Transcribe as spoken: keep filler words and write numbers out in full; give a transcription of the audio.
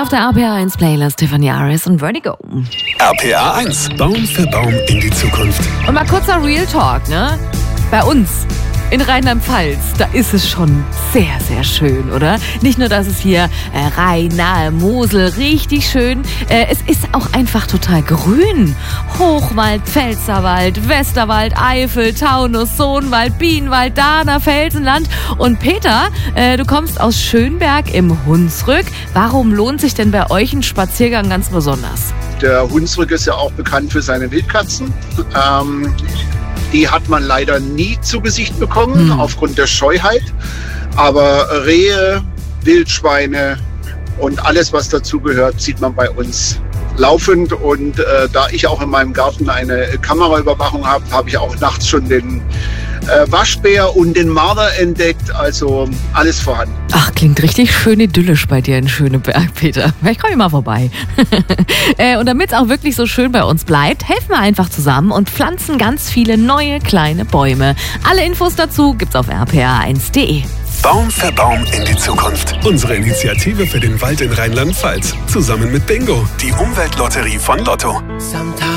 auf der R P R eins Playlist Tiffany Aris und Vertigo. R P R eins, Baum für Baum in die Zukunft. Und mal kurzer Real Talk, ne? Bei uns in Rheinland-Pfalz, da ist es schon sehr, sehr schön, oder? Nicht nur, dass es hier äh, Rhein, nahe Mosel, richtig schön. Äh, es ist auch einfach total grün. Hochwald, Pfälzerwald, Westerwald, Eifel, Taunus, Sohnwald, Bienenwald, Dahner, Felsenland. Und Peter, äh, du kommst aus Schönberg im Hunsrück. Warum lohnt sich denn bei euch ein Spaziergang ganz besonders? Der Hunsrück ist ja auch bekannt für seine Wildkatzen. Ähm, Die hat man leider nie zu Gesicht bekommen, hm. aufgrund der Scheuheit. Aber Rehe, Wildschweine und alles, was dazugehört, sieht man bei uns laufend. Und äh, da ich auch in meinem Garten eine Kameraüberwachung habe, habe ich auch nachts schon den äh, Waschbär und den Marder entdeckt. Also alles vorhanden. Ach, klingt richtig schön idyllisch bei dir in Schöneberg, Peter. Vielleicht komme ich mal vorbei. äh, und damit es auch wirklich so schön bei uns bleibt, helfen wir einfach zusammen und pflanzen ganz viele neue kleine Bäume. Alle Infos dazu gibt's auf r p r eins punkt d e. Baum für Baum in die Zukunft. Unsere Initiative für den Wald in Rheinland-Pfalz. Zusammen mit Bingo, die Umweltlotterie von Lotto.